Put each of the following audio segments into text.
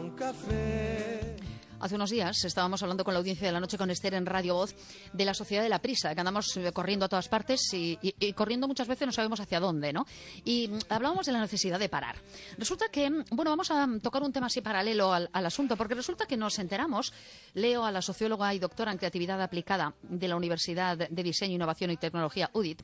un café. Hace unos días estábamos hablando con la audiencia de la noche con Esther en Radio Voz de la sociedad de la prisa, que andamos corriendo a todas partes y corriendo muchas veces no sabemos hacia dónde, ¿no? Y hablábamos de la necesidad de parar. Resulta que, bueno, vamos a tocar un tema así paralelo al asunto, porque resulta que nos enteramos, leo a la socióloga y doctora en creatividad aplicada de la Universidad de Diseño, Innovación y Tecnología, UDIT.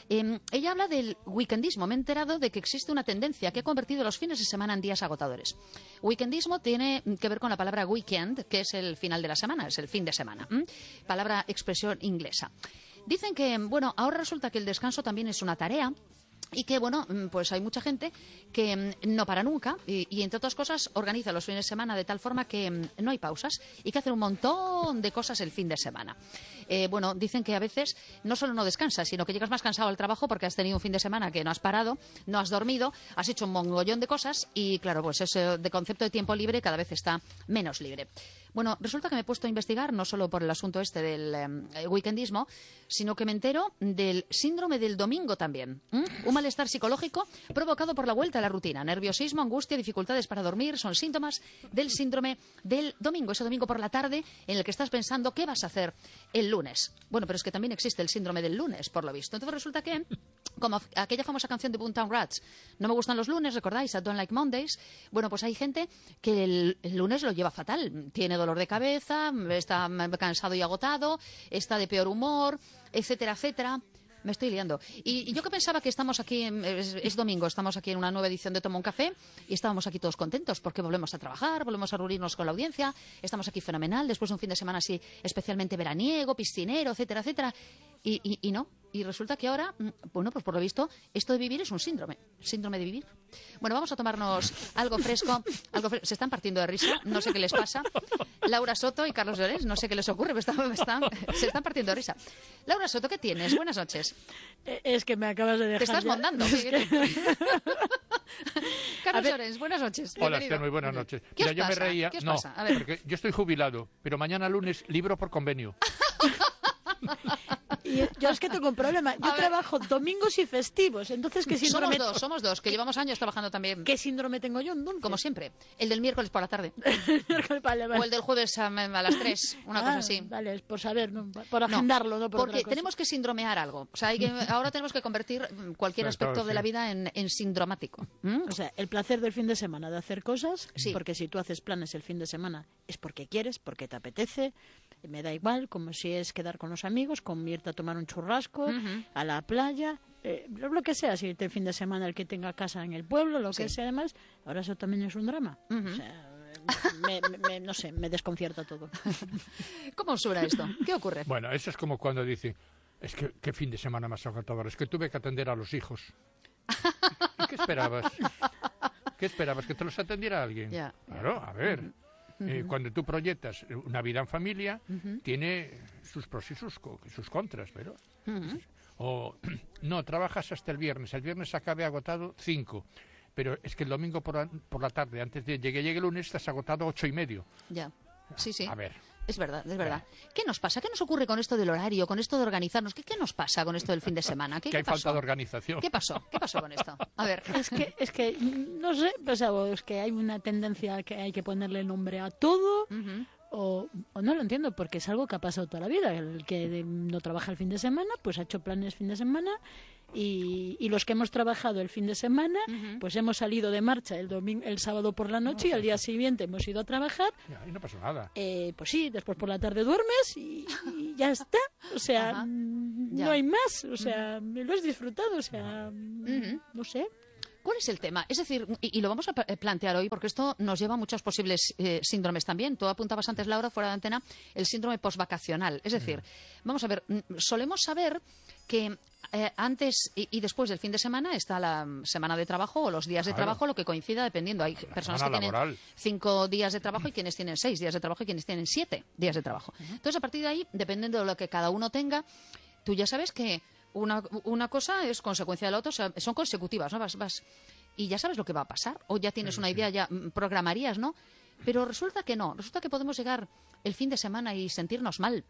Ella habla del weekendismo. Me he enterado de que existe una tendencia que ha convertido los fines de semana en días agotadores. Weekendismo tiene que ver con la palabra weekend, que es el final de la semana, es el fin de semana. Palabra, expresión inglesa. Dicen que, bueno, ahora resulta que el descanso también es una tarea. Y que, bueno, pues hay mucha gente que no para nunca y, entre otras cosas, organiza los fines de semana de tal forma que no hay pausas y que hacen un montón de cosas el fin de semana. Bueno, dicen que a veces no solo no descansas, sino que llegas más cansado al trabajo porque has tenido un fin de semana que no has parado, no has dormido, has hecho un mogollón de cosas y, claro, pues ese de concepto de tiempo libre cada vez está menos libre. Bueno, resulta que me he puesto a investigar no solo por el asunto este del weekendismo, sino que me entero del síndrome del domingo también. Un malestar psicológico provocado por la vuelta a la rutina. Nerviosismo, angustia, dificultades para dormir son síntomas del síndrome del domingo. Ese domingo por la tarde en el que estás pensando qué vas a hacer el lunes. Bueno, pero es que también existe el síndrome del lunes, por lo visto. Entonces resulta que, como aquella famosa canción de Boomtown Rats, no me gustan los lunes, ¿recordáis? I don't like Mondays. Bueno, pues hay gente que el lunes lo lleva fatal. Tiene dolor de cabeza, está cansado y agotado, está de peor humor, etcétera, etcétera. Me estoy liando. Y yo que pensaba que estamos aquí, es domingo, estamos aquí en una nueva edición de Toma un Café y estábamos aquí todos contentos porque volvemos a trabajar, volvemos a reunirnos con la audiencia, estamos aquí fenomenal, después de un fin de semana así especialmente veraniego, piscinero, etcétera, etcétera. Y no. Y resulta que ahora, bueno, pues por lo visto, esto de vivir es un síndrome de vivir. Bueno, vamos a tomarnos algo fresco. Se están partiendo de risa, no sé qué les pasa. Laura Soto y Carlos Llorens, no sé qué les ocurre, pero se están partiendo de risa. Laura Soto, ¿qué tienes? Buenas noches. Es que me acabas de dejar. Te estás mondando. Es que... Carlos Llorens, buenas noches. Hola, Esther, muy buenas noches. Mira, yo me reía. ¿Qué os pasa? A ver. Porque yo estoy jubilado, pero mañana lunes libro por convenio. Y yo es que tengo un problema. Yo trabajo domingos y festivos. Entonces, ¿qué síndrome? Somos dos, que llevamos años trabajando también. ¿Qué síndrome tengo yo entonces? Como siempre. El del miércoles por la tarde. Vale. O el del jueves a las 3, una cosa así. Vale, es por saber, ¿no? Por agendarlo, no por porque otra cosa. tenemos que sindromear algo. O sea, ahora tenemos que convertir cualquier aspecto de la vida en sindromático. O sea, el placer del fin de semana de hacer cosas, sí. Porque si tú haces planes el fin de semana es porque quieres, porque te apetece. Me da igual, como si es quedar con los amigos, con irte a tomar un churrasco, a la playa, lo que sea, si el fin de semana el que tenga casa en el pueblo, lo que sea, además, ahora eso también es un drama. O sea, no sé, me desconcierta todo. ¿Cómo suena esto? ¿Qué ocurre? Bueno, eso es como cuando dicen, es que qué fin de semana más agotador, es que tuve que atender a los hijos. ¿Y qué esperabas? ¿Qué esperabas? ¿Que te los atendiera alguien? Ya. Claro, a ver... cuando tú proyectas una vida en familia, tiene sus pros y sus contras, pero... O, no, trabajas hasta el viernes acabe agotado 5, pero es que el domingo por la tarde, antes de llegue el lunes, estás agotado 8:30. Ya, sí. A ver... Es verdad. ¿Qué nos pasa? ¿Qué nos ocurre con esto del horario, con esto de organizarnos? ¿Qué nos pasa con esto del fin de semana? Que hay falta de organización. ¿Qué pasó con esto? A ver. Es que no sé, pues, es que hay una tendencia que hay que ponerle nombre a todo. O no lo entiendo, porque es algo que ha pasado toda la vida. El que no trabaja el fin de semana, pues ha hecho planes fin de semana, y los que hemos trabajado el fin de semana, pues hemos salido de marcha el sábado por la noche, y al día siguiente hemos ido a trabajar. Y no pasó nada. Pues sí, después por la tarde duermes y ya está. O sea, no hay más. O sea, lo has disfrutado. O sea, no sé. ¿Cuál es el tema? Es decir, y lo vamos a plantear hoy porque esto nos lleva a muchos posibles síndromes también. Tú apuntabas antes, Laura, fuera de antena, el síndrome postvacacional. Es decir, vamos a ver, solemos saber que antes y después del fin de semana está la semana de trabajo o los días de trabajo, lo que coincida dependiendo. Hay personas que tienen 5 días de trabajo y quienes tienen 6 días de trabajo y quienes tienen 7 días de trabajo. Entonces, a partir de ahí, dependiendo de lo que cada uno tenga, tú ya sabes que una cosa es consecuencia de la otra, o sea, son consecutivas, ¿no? Vas y ya sabes lo que va a pasar, o ya tienes una idea, ya programarías, ¿no? Pero resulta que no, resulta que podemos llegar el fin de semana y sentirnos mal,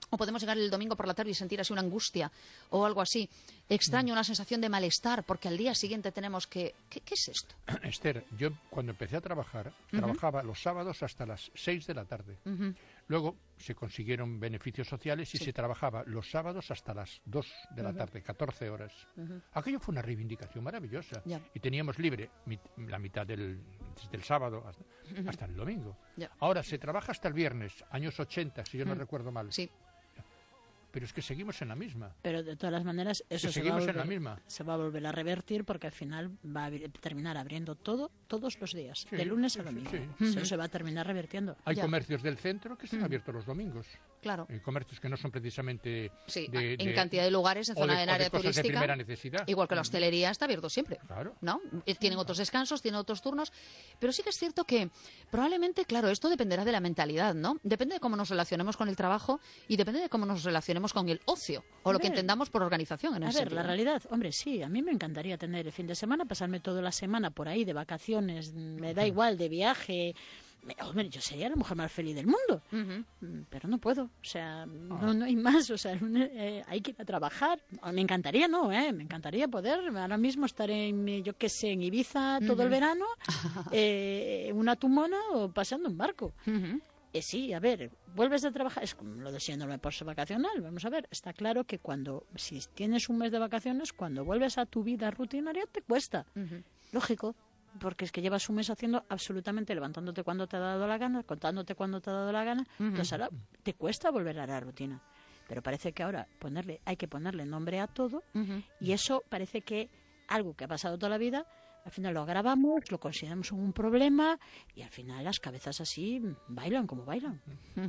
O podemos llegar el domingo por la tarde y sentir así una angustia o algo así. Extraño, una sensación de malestar, porque al día siguiente tenemos que... ¿Qué es esto? Esther, yo cuando empecé a trabajar, trabajaba los sábados hasta las 6 de la tarde. Luego se consiguieron beneficios sociales y se trabajaba los sábados hasta las 2 de la tarde, 14 horas. Aquello fue una reivindicación maravillosa. Ya. Y teníamos libre la mitad desde el sábado hasta el domingo. Ya. Ahora se trabaja hasta el viernes, años 80, si yo no recuerdo mal. Sí. Pero es que seguimos en la misma. Pero de todas las maneras, eso se seguimos en la misma. se va a volver a revertir porque al final va a terminar abriendo todos los días, Sí, de lunes a sí, domingo. sí. Eso se va a terminar revirtiendo. Hay Ya. comercios del centro que están abiertos los domingos. Claro. Comercios que no son precisamente Sí, de, en cantidad de lugares, en o zona de, en o área de cosas turística. de primera necesidad. Igual que la hostelería está abierto siempre. Claro. ¿No? Tienen otros descansos, tienen otros turnos. Pero sí que es cierto que probablemente, claro, esto dependerá de la mentalidad, ¿no? Depende de cómo nos relacionemos con el trabajo y depende de cómo nos relacionemos con el ocio o lo que entendamos por organización en A ese ver, la sentido. realidad, hombre, sí, a mí me encantaría tener el fin de semana, pasarme toda la semana por ahí de vacaciones, me da igual, de viaje. Hombre, yo sería la mujer más feliz del mundo, pero no puedo, o sea, no hay más, o sea, hay que ir a trabajar. Me encantaría, me encantaría poder ahora mismo estar yo qué sé, en Ibiza todo el verano, una tumona o pasando un barco. Sí, a ver, vuelves a trabajar, es como lo de síndrome postvacacional. Vamos a ver, está claro que si tienes un mes de vacaciones, cuando vuelves a tu vida rutinaria te cuesta. Lógico, porque es que llevas un mes haciendo absolutamente, levantándote cuando te ha dado la gana, contándote cuando te ha dado la gana, entonces ahora te cuesta volver a la rutina. Pero parece que ahora hay que ponerle nombre a todo y eso parece que algo que ha pasado toda la vida, al final lo agravamos, lo consideramos un problema y al final las cabezas así bailan como bailan.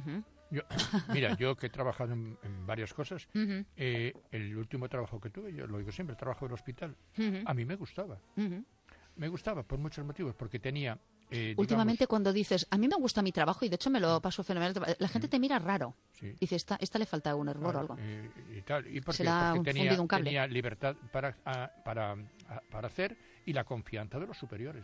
Yo que he trabajado en varias cosas, el último trabajo que tuve, yo lo digo siempre, el trabajo del hospital, a mí me gustaba. Me gustaba por muchos motivos, porque tenía... Últimamente cuando dices, a mí me gusta mi trabajo y de hecho me lo paso fenomenal, la gente te mira raro. Sí. Dice, esta le falta un hervor o algo. Y tal. ¿Y por Se qué? le ha Porque fundido un cable. tenía libertad para hacer y la confianza de los superiores.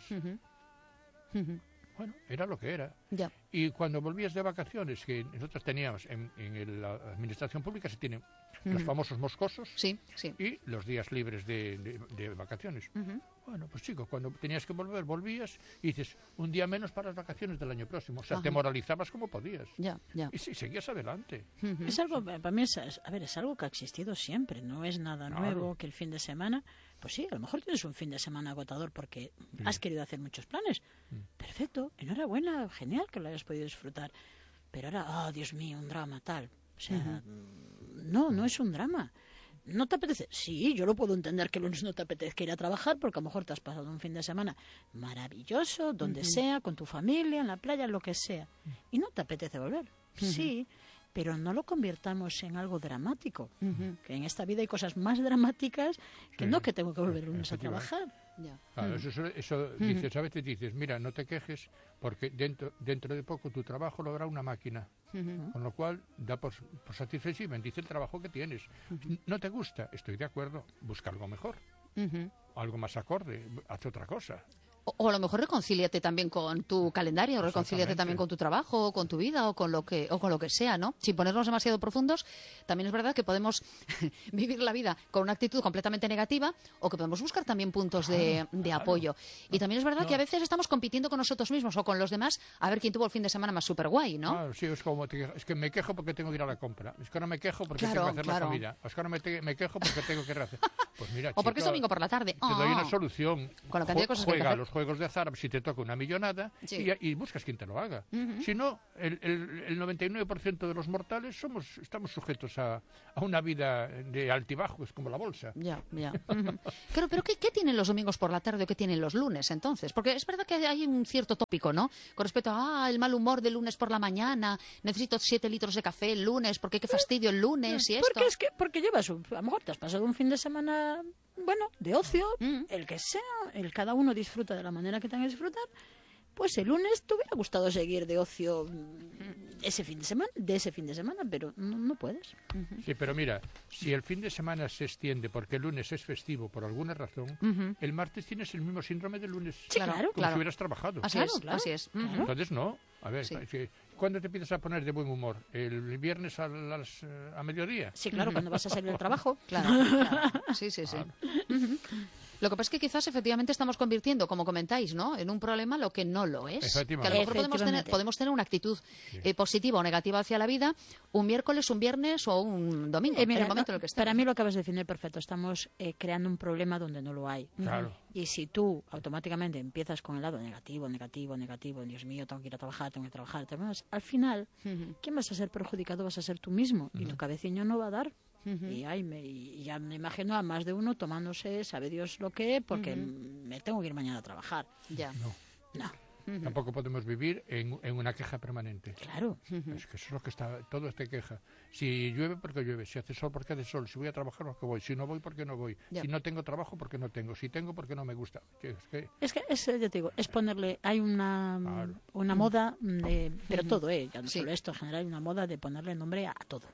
Bueno, era lo que era. Ya. Y cuando volvías de vacaciones, que nosotros teníamos en la administración pública, se tienen los famosos moscosos Sí. y los días libres de vacaciones. Bueno, pues chicos, cuando tenías que volver, volvías y dices, un día menos para las vacaciones del año próximo. O sea, te moralizabas como podías. Ya. Y sí, seguías adelante. Es algo, para mí, es algo que ha existido siempre, no es nada nuevo que el fin de semana. Pues sí, a lo mejor tienes un fin de semana agotador porque has querido hacer muchos planes. Perfecto, enhorabuena, genial que lo hayas podido disfrutar. Pero ahora, Dios mío, un drama tal. O sea, no es un drama. ¿No te apetece? Sí, yo lo puedo entender que el lunes no te apetezca ir a trabajar porque a lo mejor te has pasado un fin de semana maravilloso, donde sea, con tu familia, en la playa, lo que sea. Y no te apetece volver. Sí, pero no lo convirtamos en algo dramático. Que en esta vida hay cosas más dramáticas que no que tengo que volver el lunes a trabajar. Ya. Claro, eso dices, a veces dices, mira, no te quejes porque dentro de poco tu trabajo lo hará una máquina. Con lo cual da por satisfecho y bendice el trabajo que tienes. ¿No te gusta? Estoy de acuerdo. Busca algo mejor. Algo más acorde. Haz otra cosa. O a lo mejor reconcíliate también con tu calendario, reconcíliate también con tu trabajo, o con tu vida, o con lo que sea, ¿no? Sin ponernos demasiado profundos, también es verdad que podemos vivir la vida con una actitud completamente negativa, o que podemos buscar también puntos de apoyo. Y también es verdad que a veces estamos compitiendo con nosotros mismos o con los demás a ver quién tuvo el fin de semana más súper guay, ¿no? Claro, sí, es como, es que me quejo porque tengo que ir a la compra. Es que ahora me quejo porque tengo que hacer la comida. Es que ahora me quejo porque tengo que hacer. Pues mira, o porque es domingo por la tarde. Te doy una solución. Con la cantidad de cosas que hay que Juega hacer. los juegos de azar, si te toca una millonada, y buscas quien te lo haga. Si no, el 99% de los mortales estamos sujetos a una vida de altibajos, como la bolsa. Ya. Claro, pero ¿qué tienen los domingos por la tarde o qué tienen los lunes entonces? Porque es verdad que hay un cierto tópico, ¿no? Con respecto a el mal humor del lunes por la mañana, necesito 7 litros de café el lunes, porque qué fastidio el lunes y esto. Porque llevas, a lo mejor te has pasado un fin de semana, bueno, de ocio, el que sea, cada uno disfruta de la manera que tenga que disfrutar. Pues el lunes te hubiera gustado seguir de ocio ese fin de semana, pero no puedes. Sí, pero mira, si el fin de semana se extiende porque el lunes es festivo por alguna razón, el martes tienes el mismo síndrome del lunes. Sí, claro. Como si hubieras trabajado. Así es. Claro. Entonces no, A ver, Sí. ¿cuándo te empiezas a poner de buen humor? ¿El viernes a mediodía? Sí, claro, cuando vas a salir del trabajo. Claro, claro. Sí, sí, sí. Ujú. Lo que pasa es que quizás efectivamente estamos convirtiendo, como comentáis, ¿no?, en un problema lo que no lo es. Efectivamente. Que a lo mejor Efectivamente. podemos tener una actitud positiva o negativa hacia la vida un miércoles, un viernes o un domingo, en Mira, el momento en el que estemos. para mí lo acabas de definir perfecto. Estamos creando un problema donde no lo hay. Claro. Y si tú automáticamente empiezas con el lado negativo, negativo, negativo, Dios mío, tengo que ir a trabajar, tengo que trabajar, al final, ¿quién vas a ser perjudicado? Vas a ser tú mismo. Y tu cabecillo no va a dar. Y ya me imagino a más de uno tomándose, sabe Dios lo que, porque me tengo que ir mañana a trabajar. Ya. No, Tampoco podemos vivir en una queja permanente. claro. Es que eso es lo que está, todo es de queja. Si llueve, porque llueve. Si hace sol, porque hace sol. Si voy a trabajar, porque voy. Si no voy, porque no voy. Ya. Si no tengo trabajo, porque no tengo. Si tengo, porque no me gusta. Es que ya te digo, es ponerle, hay una moda, pero todo, ya no Sí. solo esto, en general hay una moda de ponerle nombre a todo.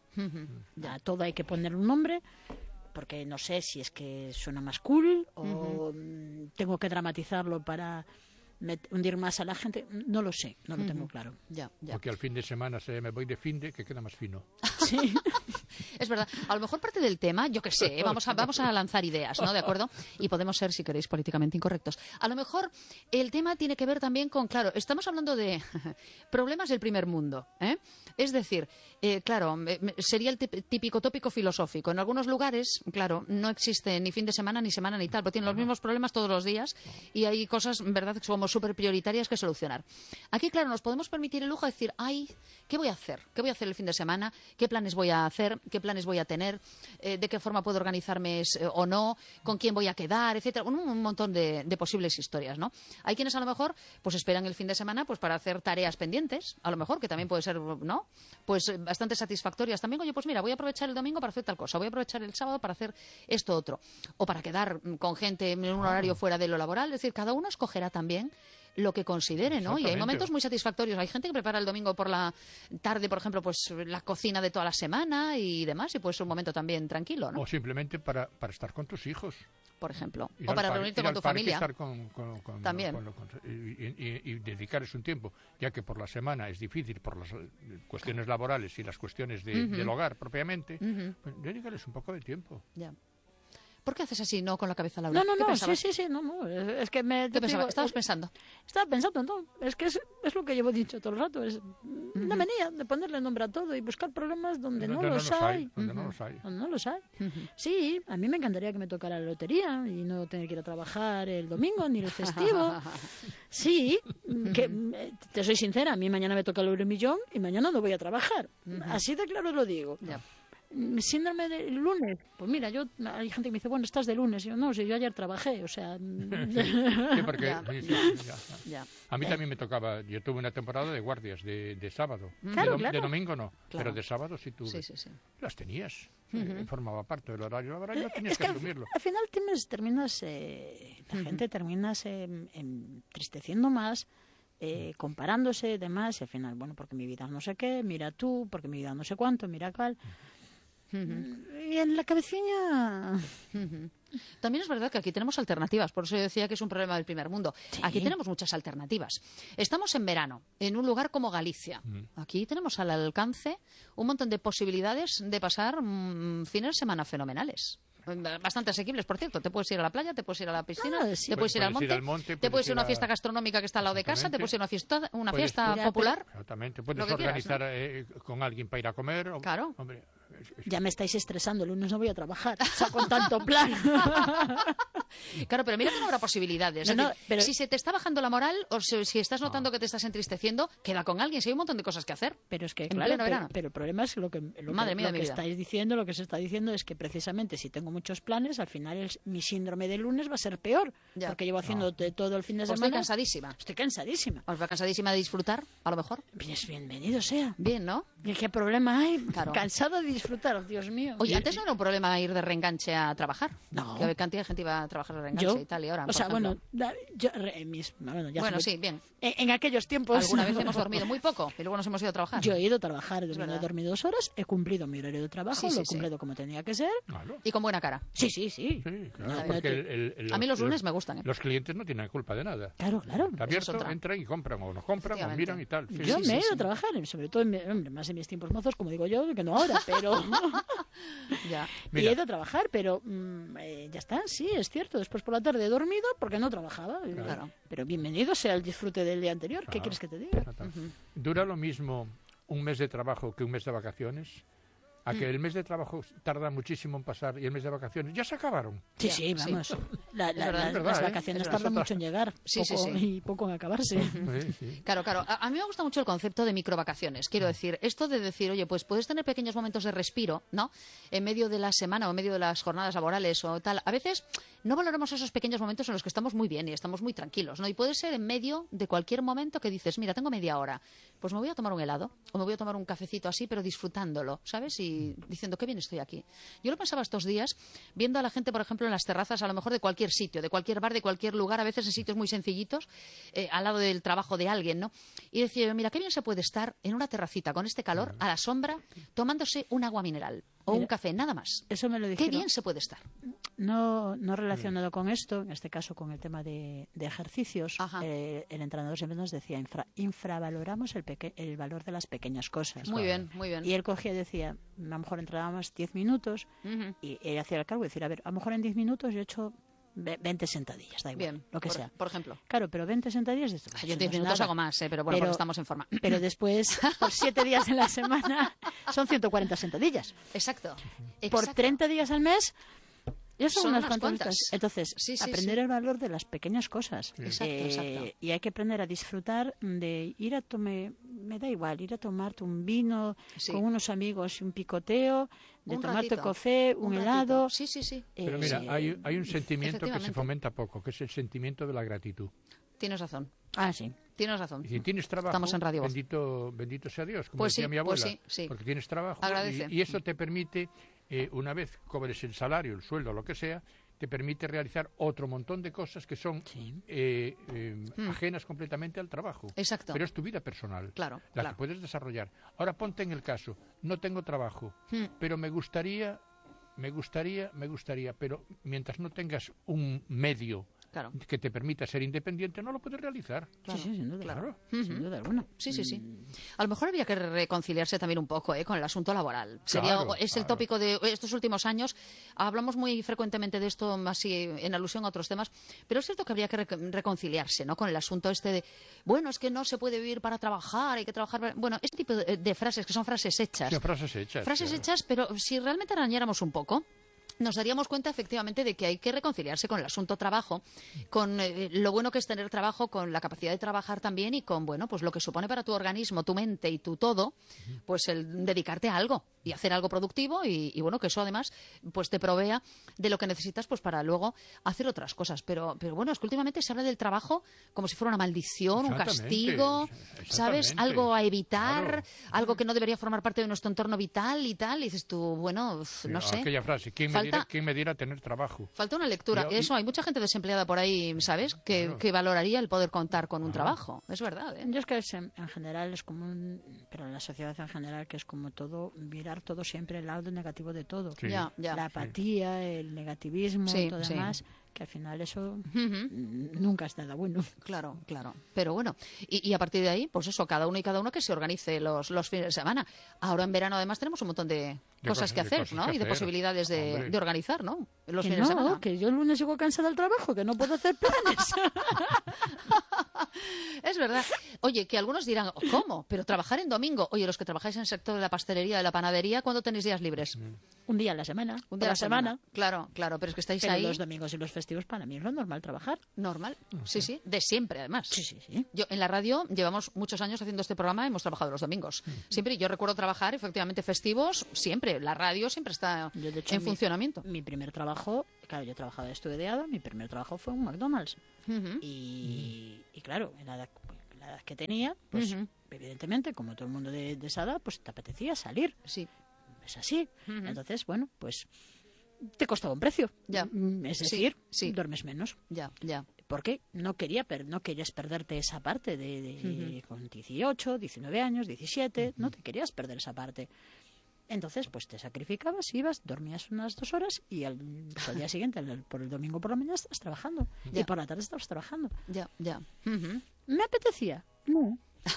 A todo hay que poner un nombre, porque no sé si es que suena más cool o tengo que dramatizarlo para hundir más a la gente, no lo sé, no lo tengo claro. Ya, ya. Porque al fin de semana me voy de finde, que queda más fino. Sí. Es verdad. A lo mejor parte del tema, yo qué sé, vamos a lanzar ideas, ¿no? ¿De acuerdo? Y podemos ser, si queréis, políticamente incorrectos. A lo mejor el tema tiene que ver también con, claro, estamos hablando de problemas del primer mundo, ¿eh? Es decir, claro, sería el típico tópico filosófico. En algunos lugares, claro, no existe ni fin de semana, ni semana, ni tal, pero tienen los mismos problemas todos los días y hay cosas, ¿verdad?, que somos súper prioritarias que solucionar. Aquí, claro, nos podemos permitir el lujo de decir, ay, ¿qué voy a hacer? ¿Qué voy a hacer el fin de semana? ¿Qué planes voy a hacer? ¿Qué planes voy a tener? ¿De qué forma puedo organizarme o no? ¿Con quién voy a quedar? Etcétera. Un montón de posibles historias, ¿no? Hay quienes a lo mejor pues esperan el fin de semana pues para hacer tareas pendientes, a lo mejor, que también puede ser, ¿no?, pues bastante satisfactorias también. Oye, pues mira, voy a aprovechar el domingo para hacer tal cosa, voy a aprovechar el sábado para hacer esto otro, o para quedar con gente en un horario fuera de lo laboral. Es decir, cada uno escogerá también lo que considere, ¿no? Y hay momentos muy satisfactorios. Hay gente que prepara el domingo por la tarde, por ejemplo, pues la cocina de toda la semana y demás, y puede ser un momento también tranquilo, ¿no? O simplemente para estar con tus hijos. Por ejemplo. Ir O al para parque, reunirte ir con al tu parque, familia. estar También. y dedicarles un tiempo, ya que por la semana es difícil por las cuestiones laborales y las cuestiones del hogar propiamente, pues dedicarles un poco de tiempo. Ya. ¿Por qué haces así, no con la cabeza, Laura? No, ¿Qué pensabas? sí, no, es que ¿Qué pensabas? ¿Estabas pensando? Estaba pensando, no, es que es lo que llevo dicho todo el rato, es una manía de ponerle nombre a todo y buscar problemas donde no los hay. Donde no los hay. Donde no los hay. Sí, a mí me encantaría que me tocara la lotería y no tener que ir a trabajar el domingo ni el festivo. Sí, que te soy sincera, a mí mañana me toca el Euromillón y mañana no voy a trabajar. Así de claro lo digo. Ya. Síndrome del lunes, pues mira, hay gente que me dice, bueno, estás de lunes, y yo no, si yo ayer trabajé, o sea... Sí, porque, Ya. ya. Ya. A mí también me tocaba, yo tuve una temporada de guardias de sábado. Claro, de claro. domingo no, Claro. pero de sábado sí tuve. Sí. Las tenías, formaba parte del horario laboral, no tenías Es que que asumirlo. al final la gente terminas entristeciendo más, comparándose, demás, y al final, bueno, porque mi vida no sé qué, mira tú, porque mi vida no sé cuánto, mira cuál. Y en la cabecilla... También es verdad que aquí tenemos alternativas, por eso yo decía que es un problema del primer mundo. Sí. Aquí tenemos muchas alternativas. Estamos en verano, en un lugar como Galicia. Aquí tenemos al alcance un montón de posibilidades de pasar fines de semana fenomenales. Bastante asequibles, por cierto. Te puedes ir a la playa, te puedes ir a la piscina, Sí. te puedes ir al monte, te puedes ir a una fiesta gastronómica que está al lado de casa, te puedes ir a una fiesta Ya, popular. Exactamente, Lo puedes que quieras, organizar con alguien para ir a comer. Claro. Hombre, Ya me estáis estresando, el lunes no voy a trabajar, o sea, con tanto plan. Claro, pero mira que no habrá posibilidades. No, Es no, decir, pero- si se te está bajando la moral o si estás notando que te estás entristeciendo, queda con alguien. Si hay un montón de cosas que hacer. Pero es que, En claro, pleno verano. pero el problema es lo que Madre mía de mi vida. estáis diciendo, lo que se está diciendo es que precisamente si tengo muchos planes, al final mi síndrome del lunes va a ser peor, Ya. porque llevo haciendo todo el fin de O estoy semana. cansadísima. Estoy cansadísima. Os va cansadísima de disfrutar, a lo mejor. Bienvenido sea. Bien, ¿no? ¿Y qué problema hay? Claro. Cansado de disfrutar, Dios mío. Oye, antes no era un problema ir de reenganche a trabajar. No. Que cantidad de gente iba a trabajar trabajar en Enganche y tal, y ahora, o sea, por ejemplo. Bueno, sí, bien. En aquellos tiempos... Alguna vez hemos dormido muy poco y luego nos hemos ido a trabajar. Yo he ido a trabajar, he dormido 2 horas, he cumplido mi horario de trabajo, lo he cumplido como tenía que ser. Claro. Y con buena cara. Sí. Sí, claro, porque a mí los lunes me gustan. Los clientes no tienen culpa de nada. Claro. Está abierto, entran y compran, o no compran, o miran y tal. Yo me he ido a trabajar, sobre todo, más en mis tiempos mozos, como digo yo, que no ahora, pero... Ya. Y he ido a trabajar, pero ya está, sí, es cierto. Después por la tarde he dormido porque no trabajaba. Claro. Pero bienvenido sea el disfrute del día anterior. ¿Qué quieres que te diga? ¿Dura lo mismo un mes de trabajo que un mes de vacaciones? A que el mes de trabajo tarda muchísimo en pasar y el mes de vacaciones ya se acabaron. Sí, vamos. Sí. Las vacaciones tardan mucho en llegar y poco en acabarse. Claro. A mí me gusta mucho el concepto de microvacaciones. Quiero decir, esto de decir, oye, pues puedes tener pequeños momentos de respiro, ¿no? En medio de la semana o en medio de las jornadas laborales o tal. A veces no valoramos esos pequeños momentos en los que estamos muy bien y estamos muy tranquilos, ¿no? Y puede ser en medio de cualquier momento que dices, mira, tengo media hora, pues me voy a tomar un helado o me voy a tomar un cafecito así, pero disfrutándolo, ¿sabes? Y diciendo, qué bien estoy aquí. Yo lo pensaba estos días, viendo a la gente, por ejemplo, en las terrazas, a lo mejor de cualquier sitio, de cualquier bar, de cualquier lugar, a veces en sitios muy sencillitos, al lado del trabajo de alguien, ¿no? Y decía, mira, qué bien se puede estar en una terracita con este calor, a la sombra, tomándose un agua mineral o un café, nada más. Eso me lo dijeron. Qué bien se puede estar. No relacionado con esto, en este caso con el tema de ejercicios, el entrenador siempre nos decía, infravaloramos el valor de las pequeñas cosas. Muy bien. Y él cogía y decía, a lo mejor entrenábamos 10 minutos y él hacía el cálculo y decía, a ver, a lo mejor en 10 minutos yo he hecho 20 sentadillas, da igual, lo que sea. Por ejemplo. Claro, pero 20 sentadillas de esto. Yo en 10 minutos hago más, pero bueno, porque estamos en forma. Pero después, por 7 días en la semana, son 140 sentadillas. Exacto. Por 30 días al mes... Son unas cuantas. Entonces, aprender el valor de las pequeñas cosas. Exacto. Y hay que aprender a disfrutar de ir a me da igual, ir a tomarte un vino con unos amigos y un picoteo, de tomarte café, un helado. Sí. Pero mira, hay un sentimiento que se fomenta poco, que es el sentimiento de la gratitud. Tienes razón. Sí. Tienes razón. Y si tienes trabajo, estamos en Radio Voz. Bendito sea Dios, como decía mi abuela, sí. porque tienes trabajo y eso te permite, una vez cobres el salario, el sueldo, lo que sea, te permite realizar otro montón de cosas que son ajenas completamente al trabajo. Exacto. Pero es tu vida personal, que puedes desarrollar. Ahora ponte en el caso, no tengo trabajo, pero me gustaría, pero mientras no tengas un medio que te permita ser independiente, no lo puedes realizar. Sí, sin duda. Sin duda alguna. Sí. A lo mejor habría que reconciliarse también un poco con el asunto laboral. Es el tópico de estos últimos años. Hablamos muy frecuentemente de esto, así en alusión a otros temas, pero es cierto que habría que reconciliarse, ¿no? Con el asunto este de, bueno, es que no se puede vivir para trabajar, hay que trabajar... Bueno, este tipo de frases, que son frases hechas. Sí, frases hechas. Frases hechas, pero si realmente arañáramos un poco, nos daríamos cuenta efectivamente de que hay que reconciliarse con el asunto trabajo, con lo bueno que es tener trabajo, con la capacidad de trabajar también y con, bueno, pues lo que supone para tu organismo, tu mente y tu todo, pues el dedicarte a algo y hacer algo productivo y bueno, que eso además pues te provea de lo que necesitas pues para luego hacer otras cosas. Pero bueno, es que últimamente se habla del trabajo como si fuera una maldición, un castigo, ¿sabes? Algo a evitar, algo que no debería formar parte de nuestro entorno vital y tal. Y dices tú, bueno, no sé. Aquella frase, ¿quién me diera tener trabajo? Falta una lectura. Hay mucha gente desempleada por ahí, ¿sabes? Que valoraría el poder contar con un trabajo. Es verdad, ¿eh? Yo es que en general es común, pero en la sociedad en general, que es como todo, mirar todo siempre el lado negativo de todo. Sí. La apatía, el negativismo, todo demás, que al final eso nunca es nada bueno. Claro. Pero bueno, y a partir de ahí, pues eso, cada uno que se organice los fines de semana. Ahora en verano además tenemos un montón de cosas que hacer, ¿no? Y de posibilidades de organizar, ¿no? Los fines de semana. Que yo el lunes llego cansada del trabajo, que no puedo hacer planes. Es verdad. Oye, que algunos dirán, ¿cómo? Pero trabajar en domingo. Oye, los que trabajáis en el sector de la pastelería, de la panadería, ¿cuándo tenéis días libres? Un día a la semana. Un día a la semana. Claro, pero es que estáis ahí. Los domingos y los festivos para mí es lo normal trabajar. Normal, sí, de siempre además. Sí. Yo en la radio llevamos muchos años haciendo este programa, hemos trabajado los domingos. Siempre, yo recuerdo trabajar efectivamente festivos, siempre. La radio siempre está en funcionamiento. Mi primer trabajo, claro, yo trabajaba de estudiado, mi primer trabajo fue en un McDonald's. Y claro, en la edad que tenía, pues evidentemente, como todo el mundo de esa edad, pues te apetecía salir. Sí. Es así. Entonces, bueno, pues te costaba un precio. Ya. Es decir, sí. duermes menos. Ya. Porque no querías perderte esa parte de con 18, 19 años, 17, no te querías perder esa parte. Entonces, pues te sacrificabas, ibas, dormías unas 2 horas y al día siguiente, por el domingo por la mañana, estabas trabajando. Y por la tarde estabas trabajando. Ya. ¿Me apetecía? No.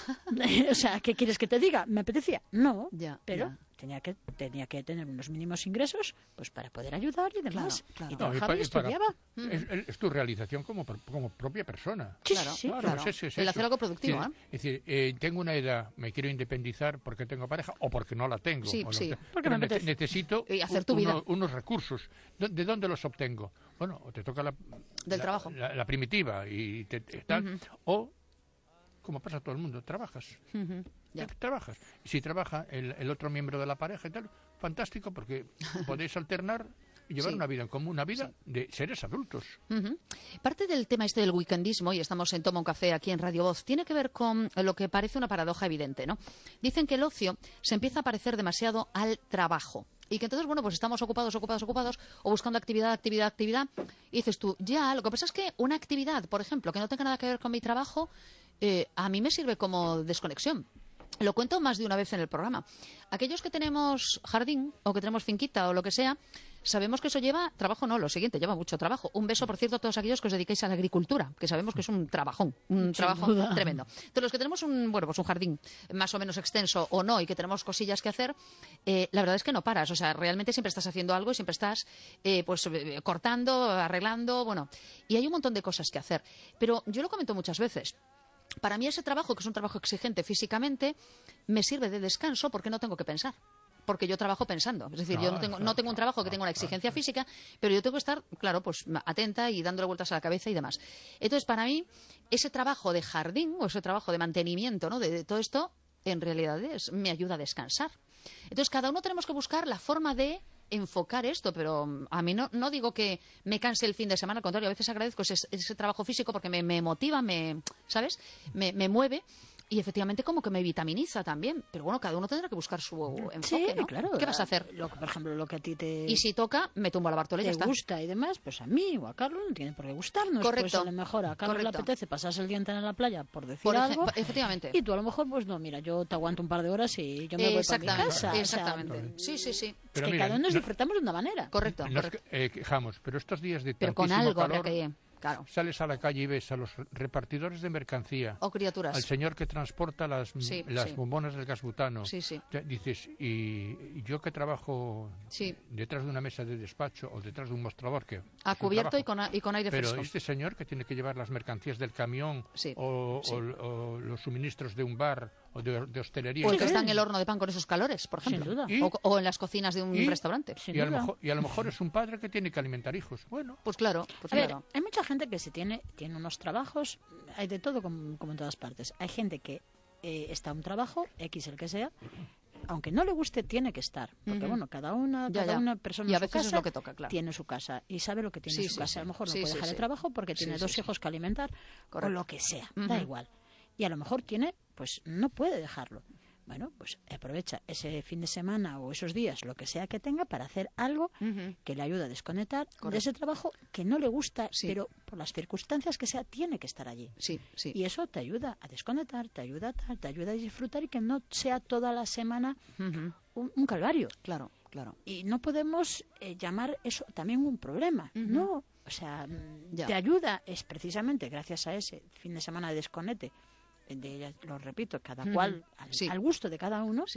O sea, ¿qué quieres que te diga? ¿Me apetecía? No. Pero tenía que tener unos mínimos ingresos pues para poder ayudar y demás. Claro. Y trabajaba y estudiaba. Es tu realización como propia persona. Claro. Es el hacer algo productivo. Es decir, tengo una edad, me quiero independizar porque tengo pareja o porque no la tengo. Porque me apetece. Necesito hacer tu vida. Unos recursos. ¿De dónde los obtengo? Bueno, o te toca del trabajo. La primitiva y tal, o como pasa a todo el mundo, trabajas. Trabajas. Y si trabaja el otro miembro de la pareja y tal, fantástico, porque podéis alternar y llevar una vida en común, una vida de seres adultos. Parte del tema del weekendismo, y estamos en Toma un Café aquí en Radio Voz, tiene que ver con lo que parece una paradoja evidente, ¿no? Dicen que el ocio se empieza a parecer demasiado al trabajo. Y que entonces, bueno, pues estamos ocupados, o buscando actividad, y dices tú, lo que pasa es que una actividad, por ejemplo, que no tenga nada que ver con mi trabajo, a mí me sirve como desconexión. Lo cuento más de una vez en el programa. Aquellos que tenemos jardín o que tenemos finquita o lo que sea, sabemos que eso lleva trabajo, no, lo siguiente, lleva mucho trabajo. Un beso, por cierto, a todos aquellos que os dedicáis a la agricultura, que sabemos que es un trabajón, un trabajo tremendo. Entonces, los que tenemos un jardín más o menos extenso o no y que tenemos cosillas que hacer, la verdad es que no paras. O sea, realmente siempre estás haciendo algo y siempre estás cortando, arreglando, y hay un montón de cosas que hacer. Pero yo lo comento muchas veces. Para mí ese trabajo, que es un trabajo exigente físicamente, me sirve de descanso porque no tengo que pensar. Porque yo trabajo pensando. Es decir, yo no tengo un trabajo que tenga una exigencia física, pero yo tengo que estar, claro, pues atenta y dándole vueltas a la cabeza y demás. Entonces, para mí, ese trabajo de jardín o ese trabajo de mantenimiento, ¿no? de todo esto, en realidad me ayuda a descansar. Entonces, cada uno tenemos que buscar la forma de enfocar esto, pero a mí no digo que me canse el fin de semana, al contrario, a veces agradezco ese trabajo físico porque me motiva, ¿sabes? Me mueve y efectivamente como que me vitaminiza también, pero bueno, cada uno tendrá que buscar su enfoque, ¿no? Claro. ¿Qué vas a hacer? Por ejemplo, lo que a ti Y si toca, me tumbo a la Bartola y ya está. gusta y demás, pues a mí o a Carlos no tiene por qué gustarnos. Correcto. Pues a lo mejor a Carlos le apetece pasarse el día entero en la playa, por decir algo. Efectivamente. Y tú a lo mejor, pues no, mira, yo te aguanto un par de horas y yo me voy para mi casa. Exactamente. Sí. Pero mira, cada uno nos disfrutamos de una manera. Correcto. Nos quejamos, pero estos días de pero con tantísimo algo calor, claro. Sales a la calle y ves a los repartidores de mercancía, o criaturas, al señor que transporta las bombonas del gas butano. Dices, y yo que trabajo detrás de una mesa de despacho o detrás de un mostrador a cubierto y con aire fresco. Pero este señor que tiene que llevar las mercancías del camión o los suministros de un bar o de hostelería. O el que está en el horno de pan con esos calores, por ejemplo. O en las cocinas de un restaurante. Y a lo mejor es un padre que tiene que alimentar hijos. Bueno, pues claro. Hay mucha gente que tiene unos trabajos, hay de todo como en todas partes. Hay gente que está un trabajo, X el que sea, aunque no le guste, tiene que estar. Porque cada una persona y a en su veces casa es lo que toca, claro. tiene su casa y sabe lo que tiene en su casa. A lo mejor no puede dejar el trabajo porque tiene 2 hijos que alimentar o lo que sea, da igual. Y a lo mejor no puede dejarlo. Bueno, pues aprovecha ese fin de semana o esos días, lo que sea que tenga, para hacer algo que le ayude a desconectar de ese trabajo que no le gusta, pero por las circunstancias que sea, tiene que estar allí. Y eso te ayuda a desconectar, te ayuda a disfrutar y que no sea toda la semana un calvario. Claro. Y no podemos llamar eso también un problema, no. O sea, te ayuda, es precisamente gracias a ese fin de semana de desconecte, lo repito, cada cual al gusto de cada uno,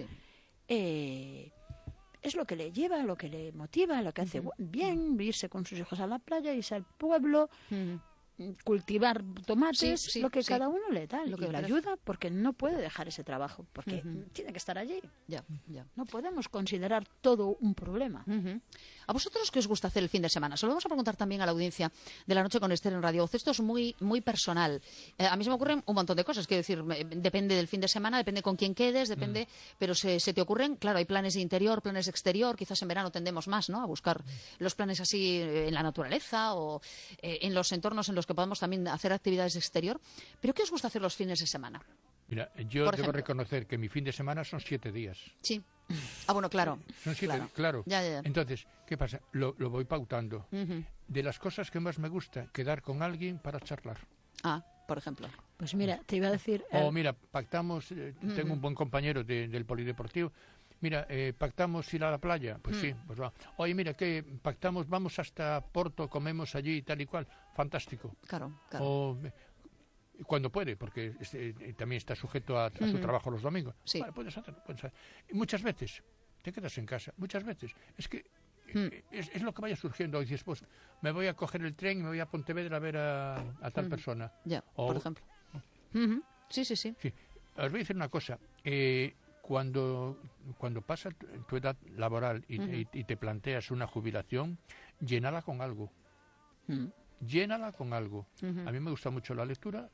es lo que le lleva, lo que le motiva, lo que hace bien, irse con sus hijos a la playa, irse al pueblo, cultivar tomates, lo que cada uno le da, lo que le ayuda, porque no puede dejar ese trabajo, porque tiene que estar allí. Ya. No podemos considerar todo un problema. ¿A vosotros qué os gusta hacer el fin de semana? Se lo vamos a preguntar también a la audiencia de La Noche con Esther en Radio Voz. Esto es muy, muy personal. A mí se me ocurren un montón de cosas. Quiero decir, depende del fin de semana, depende con quién quedes, depende... Pero se te ocurren, claro, hay planes de interior, planes de exterior. Quizás en verano tendemos más, ¿no?, a buscar los planes así en la naturaleza o en los entornos en los que podamos también hacer actividades de exterior. ¿Pero qué os gusta hacer los fines de semana? Mira, yo debo reconocer que mi fin de semana son 7 días. Sí. Ah, bueno, claro. Son 7, claro. Ya. Entonces, ¿qué pasa? Lo voy pautando. De las cosas que más me gusta, quedar con alguien para charlar. Ah, por ejemplo. Pues mira, te iba a decir... O mira, pactamos, tengo un buen compañero del polideportivo, mira, pactamos ir a la playa, pues sí, pues va. Oye, mira, que pactamos, vamos hasta Porto, comemos allí y tal y cual, fantástico. Claro. O cuando puede, porque también está sujeto a su trabajo los domingos. Sí. Vale, puedes hacerlo. Y muchas veces te quedas en casa, muchas veces. Es que es lo que vaya surgiendo. Y dices, pues me voy a coger el tren y me voy a Pontevedra a ver a tal persona. Ya, por ejemplo. Sí. Sí, os voy a decir una cosa. Cuando pasa tu edad laboral y te planteas una jubilación, llénala con algo. Llénala con algo. A mí me gusta mucho la lectura,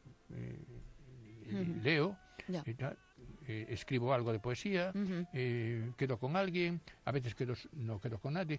leo, escribo algo de poesía, quedo con alguien, a veces no quedo con nadie.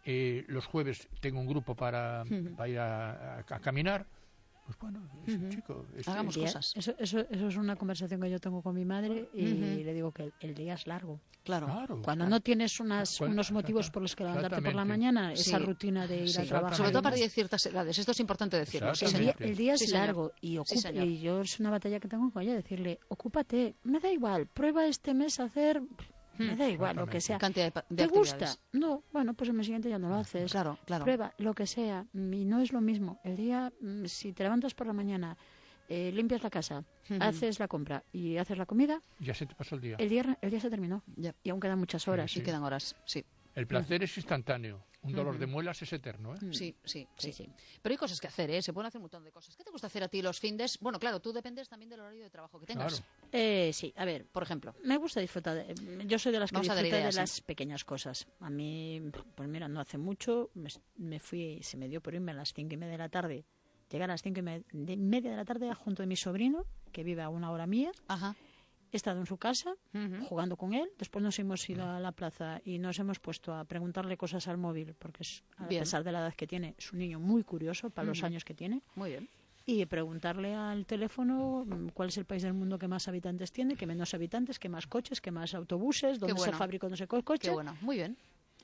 Los jueves tengo un grupo para ir a caminar. Pues bueno, chico... Hagamos cosas. Eso es una conversación que yo tengo con mi madre y le digo que el día es largo. Claro. Cuando no tienes unos motivos por los que levantarte por la mañana, esa rutina de ir a trabajar. Sobre todo para ciertas edades, esto es importante decirlo. El día es largo y yo es una batalla que tengo con ella, decirle, ocúpate, me da igual, prueba este mes a hacer... Me da igual, lo que sea. Cantidad de ¿Te actividades. gusta? No, bueno, pues el mes siguiente ya no lo haces. Claro. Prueba, lo que sea. Y no es lo mismo. El día, si te levantas por la mañana, limpias la casa, haces la compra y haces la comida... Ya se te pasó el día. El día se terminó. Ya. Y aún quedan muchas horas. Sí, quedan horas, sí. El placer es instantáneo. Un dolor de muelas es eterno, ¿eh? Sí. Pero hay cosas que hacer, ¿eh? Se pueden hacer un montón de cosas. ¿Qué te gusta hacer a ti los findes? Bueno, claro, tú dependes también del horario de trabajo que tengas. Claro. Sí, a ver, por ejemplo. Me gusta disfrutar. Yo soy de las que disfruta de ideas, las pequeñas cosas. A mí, pues mira, no hace mucho me fui, se me dio por irme a las 5:30 de la tarde. Llegar a las 5:30 de la tarde junto a mi sobrino, que vive a 1 hora mía. Ajá. He estado en su casa, jugando con él. Después nos hemos ido a la plaza y nos hemos puesto a preguntarle cosas al móvil, porque a pesar de la edad que tiene, es un niño muy curioso para los años que tiene. Muy bien. Y preguntarle al teléfono cuál es el país del mundo que más habitantes tiene, que menos habitantes, que más coches, que más autobuses, dónde se fabricó no sé qué coche. Qué bueno, muy bien.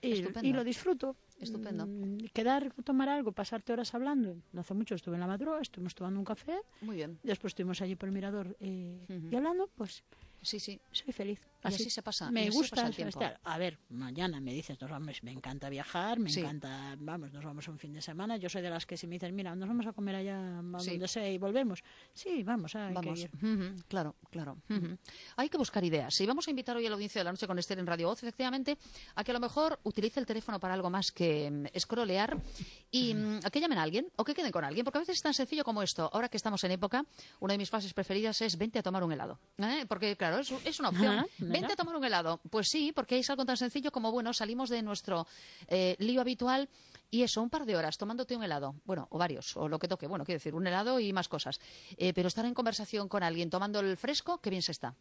Y lo disfruto. Estupendo. Tomar algo, pasarte horas hablando. No hace mucho estuve en la madrugada, estuvimos tomando un café. Muy bien. Después estuvimos allí por el mirador y hablando, pues... Sí. Soy feliz. Así se pasa. Me gusta estar. A ver, mañana me dices, me encanta viajar, me encanta, nos vamos un fin de semana. Yo soy de las que si me dicen, mira, nos vamos a comer allá donde sea y volvemos. Sí, vamos. Que ir. Claro. Hay que buscar ideas. Y vamos a invitar hoy a la audiencia de la noche con Esther en Radio Voz, efectivamente, a que a lo mejor utilice el teléfono para algo más que scrollear y a que llamen a alguien o que queden con alguien, porque a veces es tan sencillo como esto. Ahora que estamos en época, una de mis frases preferidas es vente a tomar un helado. Porque, claro, es una opción. Vente a tomar un helado. Pues sí, porque es algo tan sencillo como, bueno, salimos de nuestro lío habitual y eso, un par de horas tomándote un helado. Bueno, o varios, o lo que toque. Bueno, quiero decir, un helado y más cosas. Pero estar en conversación con alguien tomando el fresco, qué bien se está.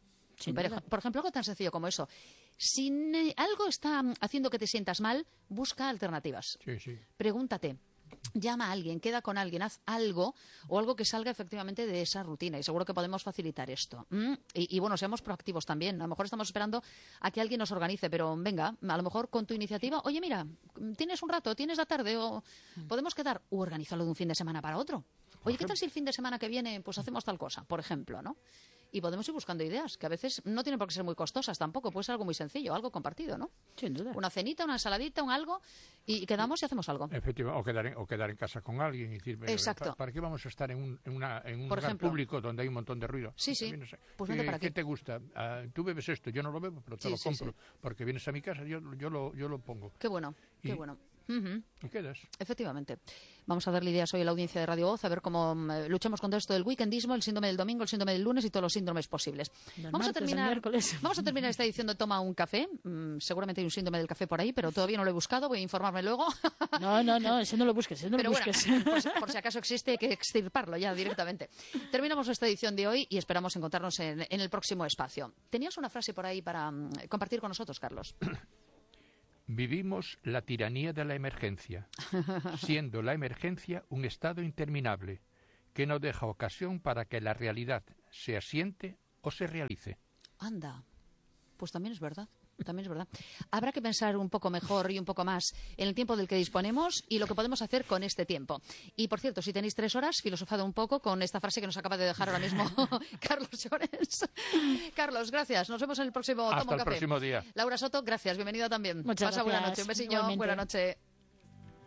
Por ejemplo, algo tan sencillo como eso. Si algo está haciendo que te sientas mal, busca alternativas. Sí. Pregúntate. Llama a alguien, queda con alguien, haz algo o algo que salga efectivamente de esa rutina y seguro que podemos facilitar esto. Y bueno, seamos proactivos también. A lo mejor estamos esperando a que alguien nos organice, pero venga, a lo mejor con tu iniciativa, oye, mira, tienes un rato, tienes la tarde o podemos quedar o organizarlo de un fin de semana para otro. Oye, ¿qué tal si el fin de semana que viene pues hacemos tal cosa, por ejemplo, ¿no? Y podemos ir buscando ideas, que a veces no tienen por qué ser muy costosas tampoco, puede ser algo muy sencillo, algo compartido, ¿no? Sin duda. Una cenita, una ensaladita, un algo, y quedamos y hacemos algo. Efectivamente, o quedar en casa con alguien y decir, exacto. ¿Para qué vamos a estar en un por lugar ejemplo, público donde hay un montón de ruido? Sí. Pues vente para aquí. ¿Qué te gusta? Tú bebes esto, yo no lo bebo, pero te lo compro, porque vienes a mi casa, yo lo pongo. Qué bueno, qué bueno. ¿Y quedas? Efectivamente. Vamos a darle ideas hoy a la audiencia de Radio Voz, a ver cómo luchamos contra esto del weekendismo, el síndrome del domingo, el síndrome del lunes y todos los síndromes posibles. Vamos a terminar esta edición de Toma un Café. Seguramente hay un síndrome del café por ahí, pero todavía no lo he buscado, voy a informarme luego. No, ese no lo busques, Bueno, por si acaso existe, hay que extirparlo ya directamente. Terminamos esta edición de hoy y esperamos encontrarnos en el próximo espacio. ¿Tenías una frase por ahí para compartir con nosotros, Carlos? Vivimos la tiranía de la emergencia, siendo la emergencia un estado interminable que no deja ocasión para que la realidad se asiente o se realice. Anda, pues también es verdad. También es verdad. Habrá que pensar un poco mejor y un poco más en el tiempo del que disponemos y lo que podemos hacer con este tiempo. Y, por cierto, si tenéis 3 horas, filosofado un poco con esta frase que nos acaba de dejar ahora mismo Carlos Llorens. Carlos, gracias. Nos vemos en el próximo Tomo Hasta el Café. próximo día. Laura Soto, gracias. Bienvenida también. Muchas Pasa gracias. buena noche. Un besillo. Igualmente. Buena noche.